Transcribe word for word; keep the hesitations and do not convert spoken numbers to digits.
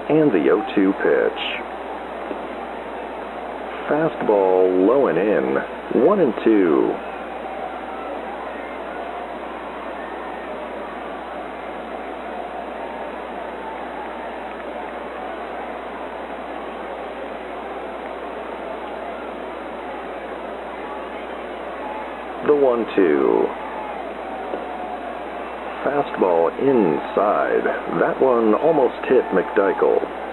And the oh two pitch. Fastball low and in. One and two. The one two. Fastball inside. That one almost hit McDykel.